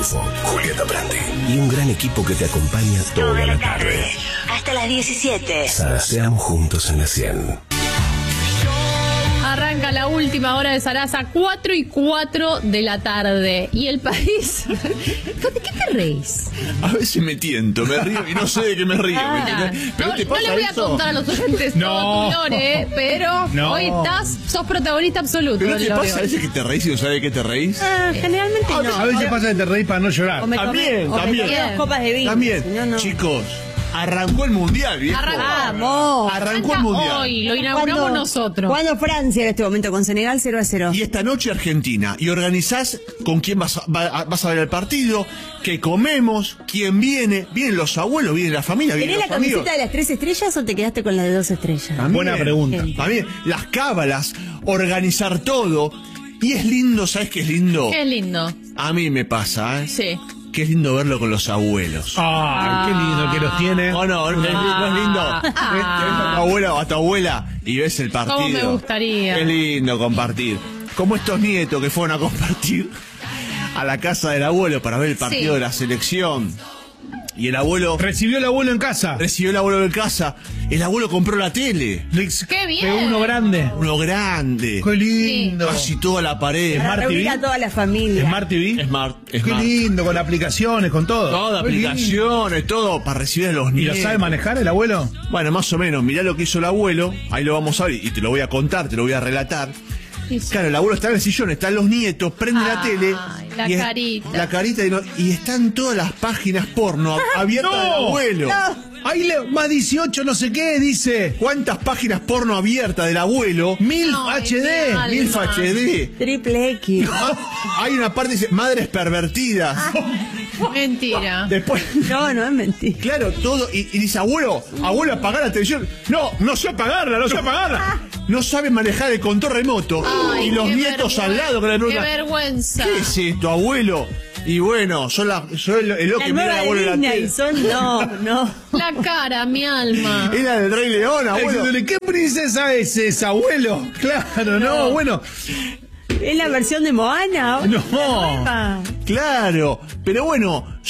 Pelufo, Julieta Prandi y un gran equipo que te acompaña toda la tarde. Hasta las 17. Seamos juntos en la 100. Arranca la última hora de Sarasa, 4:04 de la tarde. Y el país... ¿De qué te reís? A veces me tiento, me río y no sé de qué me río. ¿Pero te pasa no le voy eso? A contar a los oyentes todo tu lore, pero hoy sos protagonista absoluto. ¿Pero te pasa a veces que te reís y no sabes de qué te reís? Generalmente no. A veces pasa que te reís para no llorar. También. Dos copas de vino. También, Si no. chicos, arrancó el mundial, viejo. Arrancó el mundial. Hoy lo inauguramos nosotros. ¿Cuándo Francia en este momento con Senegal 0-0? Y esta noche Argentina. Y organizás con quién vas a ver el partido, qué comemos, quién viene. Vienen los abuelos, viene la familia, vienen ¿Tenés los la amigos. camiseta de las 3 estrellas o te quedaste con la de 2 estrellas? También, Buena pregunta. También, las cábalas, organizar todo. Y es lindo, ¿sabes qué es lindo? Qué lindo. A mí me pasa, ¿eh? Sí. Que es lindo verlo con los abuelos. Ay, qué lindo que los tiene. No, no es lindo. Ves a tu abuela o a tu abuela y ves el partido. ¿Cómo me gustaría? Es lindo compartir. Como estos nietos que fueron a compartir a la casa del abuelo para ver el partido de la selección. Y el abuelo... Recibió el abuelo en casa. Recibió el abuelo en casa. El abuelo compró la tele. ¡Qué bien! De uno grande. Uno grande. Qué lindo. Casi toda la pared. Para reunir a toda la familia. Smart TV. Smart. Qué lindo, con aplicaciones, con todo. Toda Qué aplicaciones, todo para recibir a los ¿Y niños. lo sabe manejar el abuelo? Bueno, más o menos. Mirá lo que hizo el abuelo. Ahí lo vamos a ver y te lo voy a contar, te lo voy a relatar. Claro, el abuelo está en el sillón, están los nietos, prende la tele. La y carita. La carita y están todas las páginas porno abiertas del abuelo. Ahí más 18 no sé qué, dice. ¿Cuántas páginas porno abiertas del abuelo? MILF HD. MILF HD. Triple X. Hay una parte que dice madres pervertidas. Mentira. Después. No es mentira. Claro, todo. Y dice, abuelo, apagar la televisión. No sé apagarla. No sabe manejar el control remoto. Ay, y los qué nietos al lado que le ¡Qué preguntan, vergüenza! ¿qué es esto, abuelo? Y bueno, soy el lo que mira el abuelo en la tele. No. La cara, mi alma. Era del Rey León, abuelo. Diciéndole, ¿qué princesa es esa, abuelo? Claro, no, bueno. ¿Es la versión de Moana? No. Claro, pero bueno,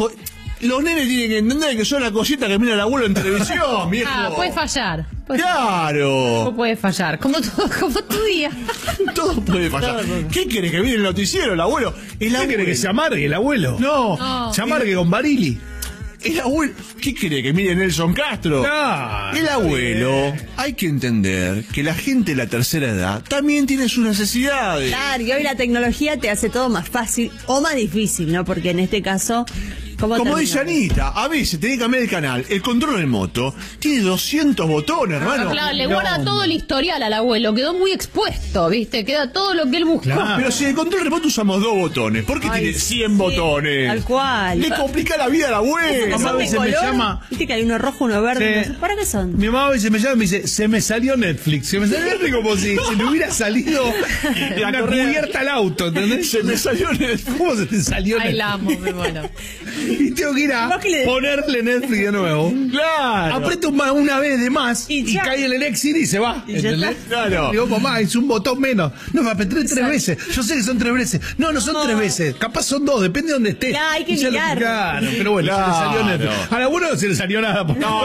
los nenes tienen que entender que son la cosita que mira el abuelo en televisión, viejo. Puede fallar. Claro. No puede fallar. Como tu día. Todo puede fallar. ¿Qué querés que mire el noticiero, el abuelo? ¿Qué quiere que se amargue el abuelo? No. Se amargue con Barili. El abuelo. ¿Qué quiere que mire Nelson Castro? No, el abuelo. Hay que entender que la gente de la tercera edad también tiene sus necesidades. Claro, y hoy la tecnología te hace todo más fácil o más difícil, ¿no? Porque en este caso... Como dice Anita, a veces tenés que cambiar el canal. El control remoto tiene 200 botones, hermano. Claro, le guarda todo el historial al abuelo. Quedó muy expuesto, ¿viste? Queda todo lo que él buscó. Claro. Pero si en el control remoto usamos 2 botones, ¿por qué tiene 100 botones? Tal cual. Le complica la vida al abuelo. Mamá a veces me llama. Viste que hay uno rojo, uno verde. Sí. No sé, ¿para qué son? Mi mamá a veces me llama y me dice, se me salió Netflix. Se me salió Netflix como si se le hubiera salido una cubierta al auto, ¿entendés? Se me salió Netflix. ¿Cómo se te salió Ay, Netflix? la amo, me muero. Y tengo que ir a ponerle Netflix de nuevo. Claro. Aprieto una vez de más Y y ya. cae en el exit y se va. Y ya ¿Entendés? está. Claro. Digo, mamá, es un botón menos. No, me apreté 3 veces. Yo sé que son 3 veces. No son 3 veces. Capaz son 2, depende de donde esté. Claro, hay que Y ya mirar. Claro, pero bueno, Claro. se le salió Netflix. Al abuelo no se le salió nada. Por No.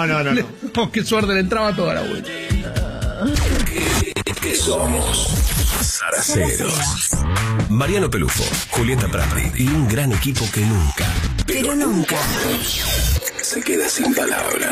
Oh, qué suerte, le entraba toda la abuela. ¿Qué somos? Saraceros. Mariano Pelufo, Julieta Prandi y un gran equipo que nunca, pero nunca, se queda sin palabras.